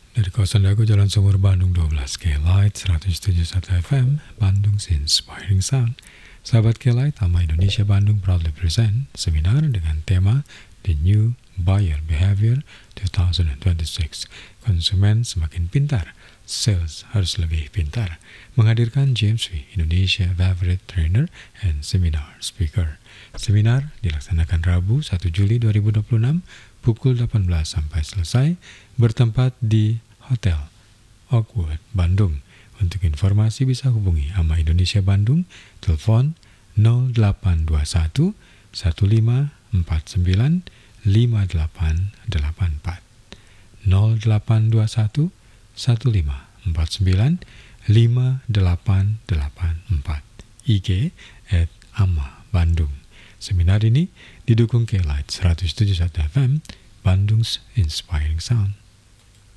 Dari kawasan Dago Jalan Sumur Bandung 12 K-Light 107.1 FM Bandung's Inspiring Sound. Sahabat K-Light, Ama Indonesia Bandung proudly present seminar dengan tema The New Buyer Behavior 2026. Konsumen semakin pintar, sales harus lebih pintar. Menghadirkan James V, Indonesia Favorite Trainer and Seminar Speaker. Seminar dilaksanakan Rabu 1 Juli 2026 pukul 18 sampai selesai, bertempat di Hotel Oakwood, Bandung. Untuk informasi bisa hubungi Ama Indonesia Bandung, telepon 0821 1549 5884. 0821 1549 5884. IG @ama Bandung. Seminar ini didukung K-Light 107.1 FM Bandung's Inspiring Sound.